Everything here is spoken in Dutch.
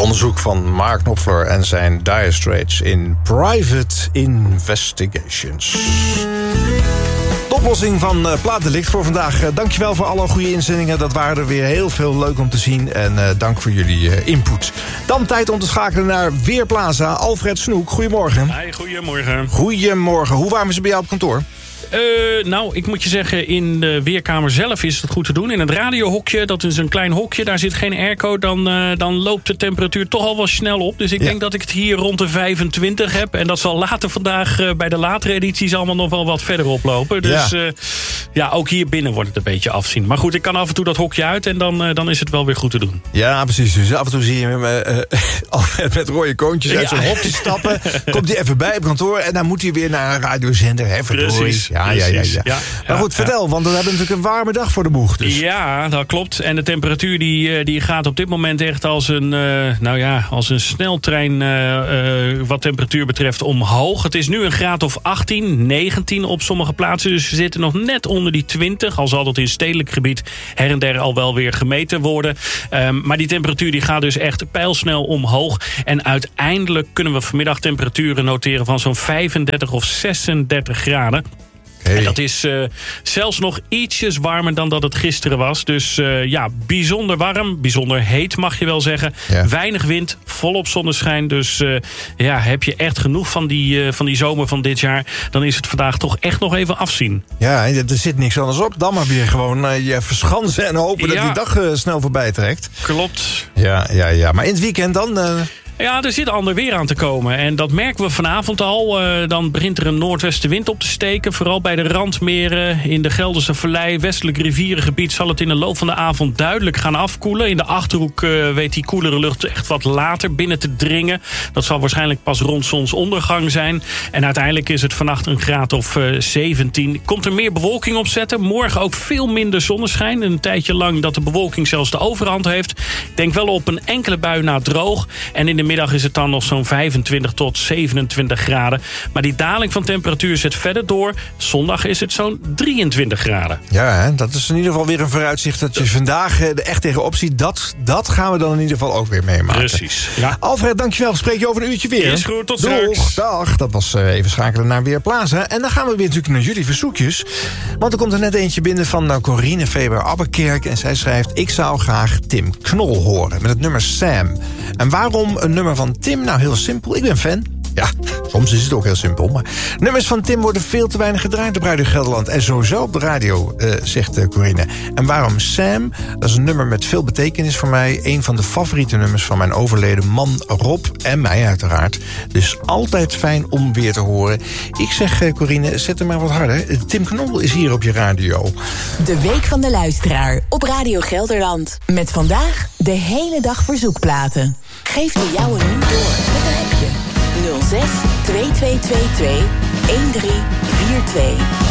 onderzoek van Mark Knopfler en zijn Dire Straits in Private Investigations. De oplossing van Plaatdelict voor vandaag. Dankjewel voor alle goede inzendingen. Dat waren er weer heel veel leuk om te zien. En dank voor jullie input. Dan tijd om te schakelen naar Weerplaza. Alfred Snoek, goedemorgen. Hi, goedemorgen. Goedemorgen. Hoe warm is het bij jou op kantoor? Nou, ik moet je zeggen, in de weerkamer zelf is het goed te doen. In het radiohokje, dat is een klein hokje, daar zit geen airco. Dan loopt de temperatuur toch al wel snel op. Dus ik denk dat ik het hier rond de 25 heb. En dat zal later vandaag bij de latere edities allemaal nog wel wat verder oplopen. Dus ook hier binnen wordt het een beetje afzien. Maar goed, ik kan af en toe dat hokje uit en dan is het wel weer goed te doen. Ja, precies. Dus af en toe zie je hem Alfred met rode koontjes uit zijn hokje stappen. Komt hij even bij op kantoor en dan moet hij weer naar een radiozender. Hè, precies. Ja. Maar goed, vertel, want we hebben natuurlijk een warme dag voor de boeg. Dus. Ja, dat klopt. En de temperatuur die gaat op dit moment echt als een sneltrein wat temperatuur betreft omhoog. Het is nu een graad of 18, 19 op sommige plaatsen. Dus we zitten nog net onder die 20. Al zal dat in stedelijk gebied her en der al wel weer gemeten worden. Maar die temperatuur die gaat dus echt pijlsnel omhoog. En uiteindelijk kunnen we vanmiddag temperaturen noteren van zo'n 35 of 36 graden. Hey. En dat is zelfs nog ietsjes warmer dan dat het gisteren was. Dus bijzonder warm, bijzonder heet mag je wel zeggen. Ja. Weinig wind, volop zonneschijn. Dus heb je echt genoeg van die zomer van dit jaar... dan is het vandaag toch echt nog even afzien. Ja, er zit niks anders op. Dan maar weer gewoon je verschansen en hopen dat die dag snel voorbij trekt. Klopt. Ja. Maar in het weekend dan... Ja, er zit ander weer aan te komen. En dat merken we vanavond al. Dan begint er een noordwestenwind op te steken. Vooral bij de randmeren, in de Gelderse Vallei, westelijk rivierengebied... zal het in de loop van de avond duidelijk gaan afkoelen. In de Achterhoek weet die koelere lucht echt wat later binnen te dringen. Dat zal waarschijnlijk pas rond zonsondergang zijn. En uiteindelijk is het vannacht een graad of 17. Komt er meer bewolking op zetten. Morgen ook veel minder zonneschijn. Een tijdje lang dat de bewolking zelfs de overhand heeft. Ik denk wel op een enkele bui na droog. En in de middag is het dan nog zo'n 25 tot 27 graden. Maar die daling van temperatuur zet verder door. Zondag is het zo'n 23 graden. Ja, hè? Dat is in ieder geval weer een vooruitzicht dat je vandaag er echt tegenop ziet. Dat gaan we dan in ieder geval ook weer meemaken. Precies. Ja. Alfred, dankjewel. Spreek je over een uurtje weer. Is goed, tot straks. Dag. Dat was even schakelen naar Weerplaza. En dan gaan we weer natuurlijk naar jullie verzoekjes. Want er komt er net eentje binnen van Corine Veber-Abbekerk. En zij schrijft: ik zou graag Tim Knol horen met het nummer Sam. En waarom een nummer van Tim? Nou, heel simpel. Ik ben fan. Ja, soms is het ook heel simpel. Maar nummers van Tim worden veel te weinig gedraaid op Radio Gelderland. En sowieso op de radio, zegt Corine. En waarom Sam? Dat is een nummer met veel betekenis voor mij. Een van de favoriete nummers van mijn overleden man Rob. En mij uiteraard. Dus altijd fijn om weer te horen. Ik zeg, Corine, zet hem maar wat harder. Tim Knol is hier op je radio. De Week van de Luisteraar op Radio Gelderland. Met vandaag de hele dag verzoekplaten. Geef de jouwe nu door met een appje. 06 2222 1342.